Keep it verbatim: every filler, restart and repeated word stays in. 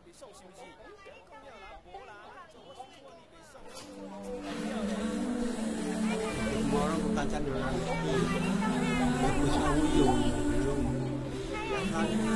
Semua orang bukan candra. Aku selalu yung yung yang